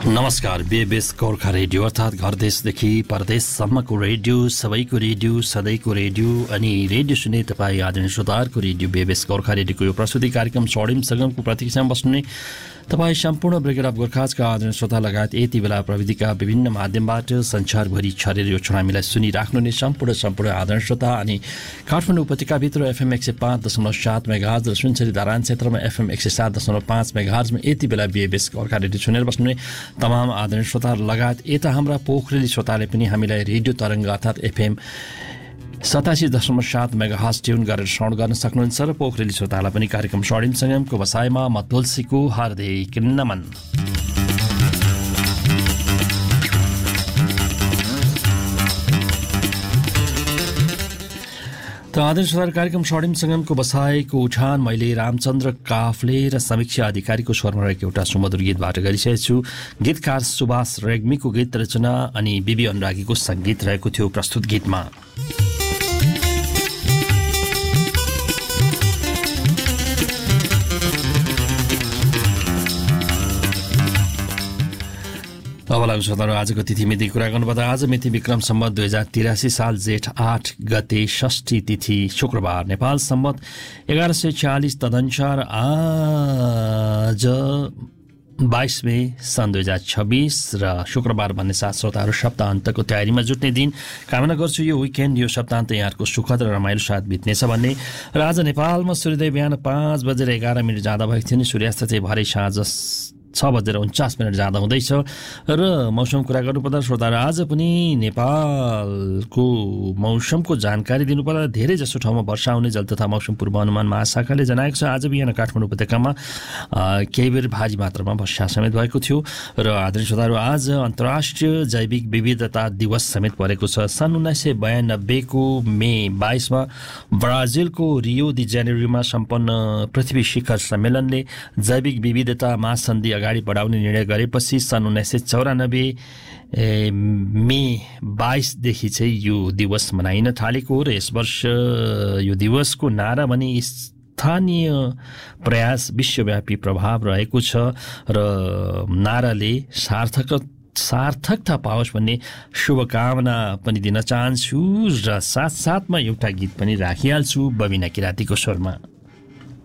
नमस्कार। बेबेस गोर्खा रेडियो अर्थात् घर देशदेखि परदेशसम्मको रेडियो, सबैको रेडियो, सधैँको रेडियो अनि रेडियो सुन्ने तपाईँ आदरणीय श्रोताहरूको रेडियो बेबेस गोर्खा रेडियोको यो प्रस्तुति कार्यक्रम स्वर्णिम सङ्गमको प्रतीक्षामा बस्नुहुने तपाईँ सम्पूर्ण ब्रिगेड अफ गोर्खाजका आदरणीय श्रोता लगायत यति बेला प्रविधिका विभिन्न माध्यमबाट संसारभरि छरेर यो क्षण हामीलाई सुनिराख्नुहुने सम्पूर्ण आदरणीय श्रोता अनि काठमाडौँ उपत्यकाभित्र एफएम 105.7 मेगाहर्ज र सुनसरी धारान क्षेत्रमा एफएम 107.5 मेगाहर्जमा यति बेला बेबेस गोर्खा रेडियो सुनेर बस्नुहुने तमाम आदरणीय श्रोता लगायत यता हाम्रा पोखरेली श्रोताले पनि हामीलाई रेडियो तरङ्ग अर्थात् एफएम 87.7 मेगाहर्ज ट्युन गरेर श्रवण गर्न सक्नुहुन्छ र पोखरेली श्रोतालाई पनि कार्यक्रम स्वर्णिम सङ्गमको बसाइमा म तुलसीको हार्दिक नमन। त आदर्श कार्यक्रम स्वर्णिम सङ्गमको बसाइको उठान मैले रामचन्द्र काफले र समीक्षा अधिकारीको स्वरमा रहेको एउटा सुमधुर गीतबाट गरिसकेको छु। गीतकार सुभाष रेग्मीको गीत रचना अनि बिबी अनुरागीको सङ्गीत रहेको थियो प्रस्तुत गीतमा। अब लाग्नु श्रोताहरू आजको तिथि मिति कुरा गर्नुपर्दा आज मिति विक्रम सम्वत 2083 साल जेठ 8 गते षष्ठी तिथि शुक्रबार, नेपाल सम्वत 1146 तदनुसार आज 22 मे सन् 2026 र शुक्रबार भन्ने साथ श्रोताहरू सप्ताहन्तको तयारीमा जुट्ने दिन कामना गर्छु। यो विकेन्ड, यो सप्ताहन्त यहाँहरूको सुखद र रमाइलो साथ बित्नेछ भन्ने र आज नेपालमा सूर्योदय बिहान 5:11 जाँदा भएको थियो नि सूर्यास्त चाहिँ भरे साँझ 6:49 जाँदा हुँदैछ। र मौसम कुरा गर्नुपर्दा श्रोताहरू आज पनि नेपालको मौसमको जानकारी दिनुपर्दा धेरै जसो ठाउँमा वर्षा हुने जल तथा मौसम पूर्वानुमान महाशाखाले जनाएको छ। आज बिहान काठमाडौँ उपत्यकामा केही बेर भारी मात्रामा वर्षा समेत भएको थियो। र आदरणीय श्रोताहरू आज अन्तर्राष्ट्रिय जैविक विविधता दिवस समेत परेको छ। सन् 1992 को मे 22 मा ब्राजिलको रियो दि जेनेरोमा सम्पन्न पृथ्वी शिखर सम्मेलनले जैविक विविधता महासन्धि अगाडि बढाउने निर्णय गरेपछि सन् 1994 मे 22 देखि चाहिँ यो दिवस मनाइन थालेको र यस वर्ष यो दिवसको नारा भने स्थानीय प्रयास विश्वव्यापी प्रभाव रहेको छ र नाराले सार्थकता पाओस् भन्ने शुभकामना पनि दिन चाहन्छु र साथसाथमा एउटा गीत पनि राखिहाल्छु बबिना किरातीको स्वरमा।